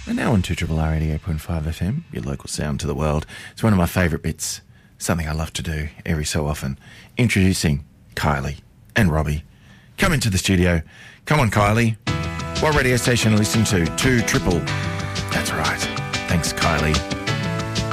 And now on 2RR 88.5 FM, your local sound to the world. It's one of my favourite bits, something I love to do every so often. Introducing Kylie and Robbie. Come into the studio. Come on, Kylie. What radio station to listen to? 2RR. That's right. Thanks, Kylie.